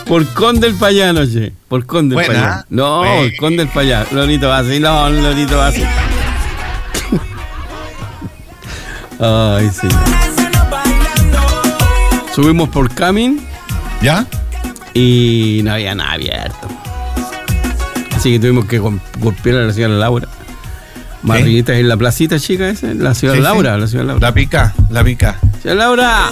Por Conde el Payano, che. Por Conde el Payano. No, por Conde el Payano. Lorito vacilón, Lorito vacilón. Ay, sí. Subimos por Camin. ¿Ya? Y no había nada abierto. Así que tuvimos que golpear a la señora Laura. Marriguitas en la placita chica esa, la señora Laura, sí. La señora Laura. La pica. Señora Laura.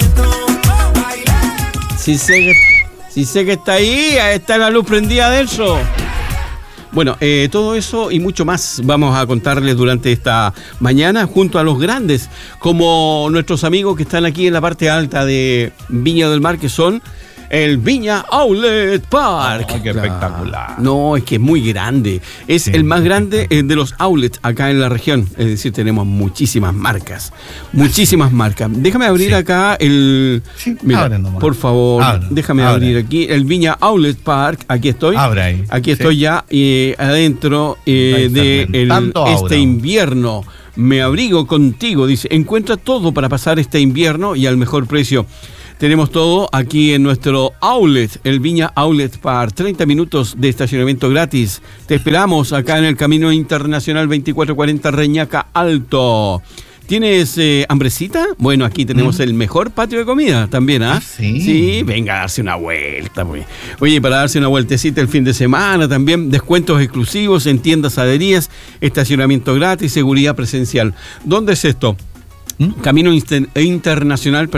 Si sé que está ahí está la luz prendida adentro. Bueno, todo eso y mucho más vamos a contarles durante esta mañana junto a los grandes, como nuestros amigos que están aquí en la parte alta de Viña del Mar, que son el Viña Outlet Park. Oh, qué espectacular. No, es que es muy grande. Es el más grande de los outlets acá en la región. Es decir, tenemos muchísimas marcas. Muchísimas marcas. Déjame abrir acá el... Sí, mira, por favor, déjame abrir aquí el Viña Outlet Park. Aquí estoy. Abre ahí. Aquí estoy ya adentro de este invierno. Me abrigo contigo, dice. Encuentra todo para pasar este invierno y al mejor precio. Tenemos todo aquí en nuestro outlet, el Viña Outlet Park. 30 minutos de estacionamiento gratis. Te esperamos acá en el Camino Internacional 2440 Reñaca Alto. ¿Tienes hambrecita? Bueno, aquí tenemos el mejor patio de comida también, ¿ah? Sí. Sí, venga a darse una vuelta, pues. Oye, para darse una vueltecita el fin de semana también, descuentos exclusivos en tiendas, adherías, estacionamiento gratis, seguridad presencial. ¿Dónde es esto? Camino Internacional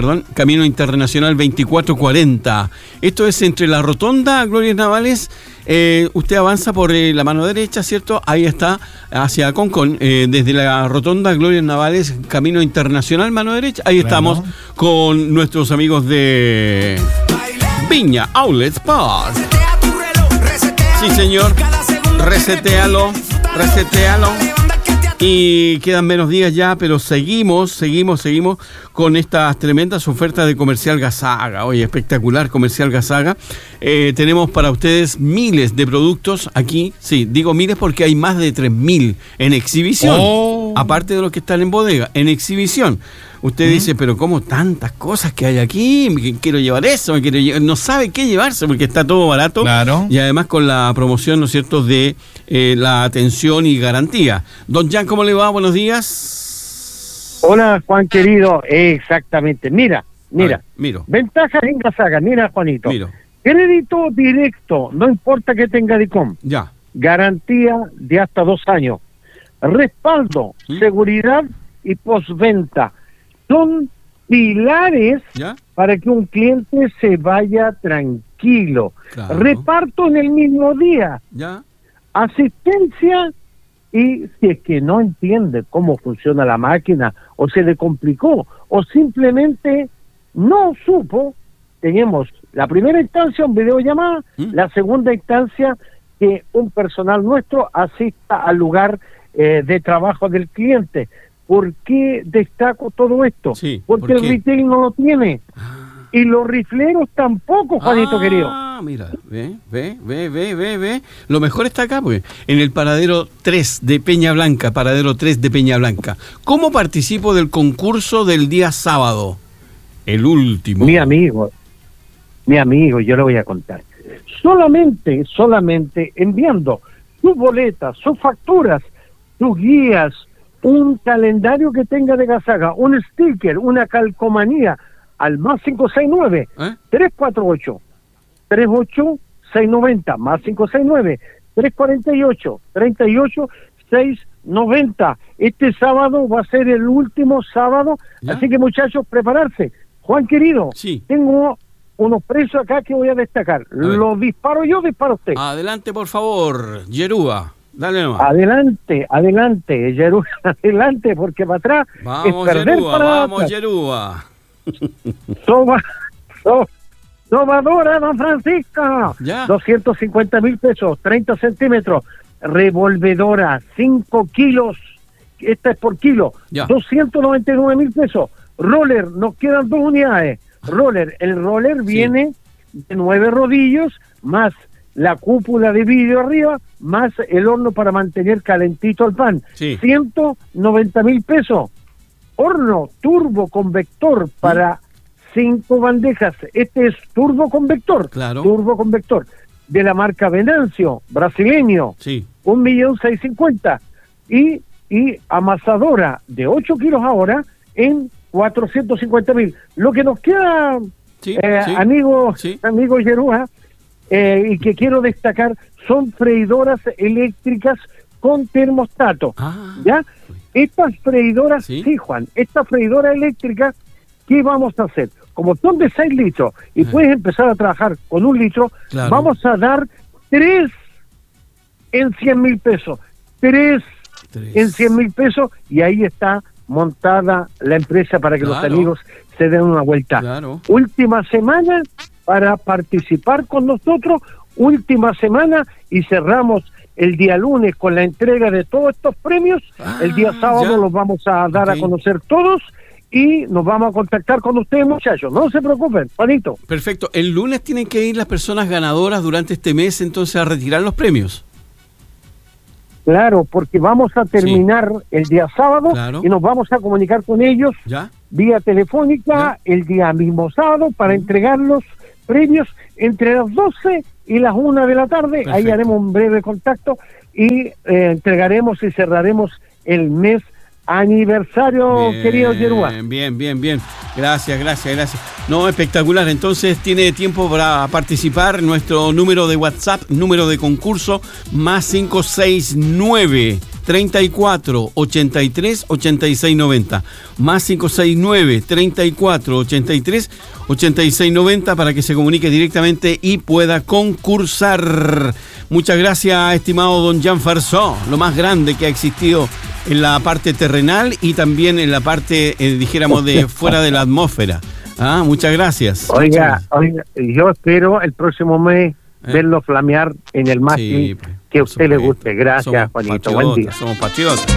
2440. Esto es entre la rotonda Glorias Navales. Usted avanza por la mano derecha, ¿cierto? Ahí está, hacia Concón. Desde la rotonda Glorias Navales, Camino Internacional, mano derecha. Ahí estamos con nuestros amigos de Viña Outlet Park. Sí, señor. Resetéalo. Y quedan menos días ya, pero seguimos con estas tremendas ofertas de Comercial Gazaga. Oye, espectacular Comercial Gazaga. Tenemos para ustedes miles de productos aquí. Sí, digo miles porque hay más de 3.000 en exhibición. Aparte de los que están en bodega, en exhibición. Usted dice, pero ¿cómo tantas cosas que hay aquí? Quiero llevar eso, no sabe qué llevarse porque está todo barato. Claro. Y además con la promoción, ¿no es cierto?, de la atención y garantía. Don Jan, ¿cómo le va? Buenos días. Hola, Juan querido. Exactamente. Mira. Miro. Ventajas en Gazaga. Mira, Juanito. Miro. Crédito directo, no importa que tenga DICOM. Ya. Garantía de hasta 2 años. Respaldo, seguridad y postventa. Son pilares para que un cliente se vaya tranquilo. Claro. Reparto en el mismo día. Asistencia, y si es que no entiende cómo funciona la máquina o se le complicó o simplemente no supo, tenemos la primera instancia, un videollamada, la segunda instancia, que un personal nuestro asista al lugar de trabajo del cliente. ¿Por qué destaco todo esto? Sí, porque el retail no lo tiene. Y los rifleros tampoco, Juanito querido. Mira, ve. Lo mejor está acá, pues, en el paradero 3 de Peña Blanca, ¿Cómo participo del concurso del día sábado? El último. Mi amigo, yo le voy a contar. Solamente enviando sus boletas, sus facturas, sus guías, un calendario que tenga de Gazaga, un sticker, una calcomanía, al más 569 348 38690, más 569 348 38 690. Este sábado va a ser el último sábado, así que muchachos, prepararse. Juan querido, tengo unos precios acá que voy a destacar. ¿Lo disparo yo o disparo usted? Adelante, por favor, Yerúa. Dale nomás. Adelante, Yerúa, adelante, porque para atrás vamos, es perder Yerúa, para vamos, atrás. Yerúa. Sobadora, don Francisco. 250,000 pesos, 30 centímetros. Revolvedora, 5 kilos. Esta es por kilo. 299,000 pesos. Roller, nos quedan 2 unidades. El roller viene de 9 rodillos, más la cúpula de vidrio arriba, más el horno para mantener calentito el pan. 190,000 pesos. Horno turbo convector para 5 bandejas. Este es turbo convector. Claro. Turbo convector. De la marca Venancio, brasileño. Sí. 1.650.000. Y amasadora de 8 kilos ahora en 450.000. Lo que nos queda, amigo Yerúa, y que quiero destacar, son freidoras eléctricas con termostato. ¿Ya? Estas freidoras, sí, Juan, esta freidora eléctrica, ¿qué vamos a hacer? Como son de 6 litros y puedes empezar a trabajar con 1 litro, claro, vamos a dar 3 en 100.000 pesos. 3 en 100.000 pesos, y ahí está montada la empresa para que los amigos se den una vuelta. Claro. Última semana para participar con nosotros, última semana, y cerramos el día lunes con la entrega de todos estos premios. El día sábado los vamos a dar a conocer todos y nos vamos a contactar con ustedes, muchachos. No se preocupen, Juanito. Perfecto. El lunes tienen que ir las personas ganadoras durante este mes entonces a retirar los premios. Claro, porque vamos a terminar el día sábado y nos vamos a comunicar con ellos vía telefónica el día mismo sábado para entregar los premios entre las 12 y las 1 de la tarde. Perfecto. Ahí haremos un breve contacto y entregaremos y cerraremos el mes aniversario, querido Yerúa. Bien. Gracias. No, espectacular. Entonces tiene tiempo para participar. Nuestro número de WhatsApp, número de concurso, más 569 34 83 86 90. Más 569 34 83 86 90 para que se comunique directamente y pueda concursar. Muchas gracias, estimado don Jean Farsó, lo más grande que ha existido en la parte terrenal y también en la parte, dijéramos, de fuera de la atmósfera. Muchas gracias. Oiga, yo espero el próximo mes verlo flamear en el mástil que a usted le guste. Gracias, Juanito. Buen día. Somos patriotas.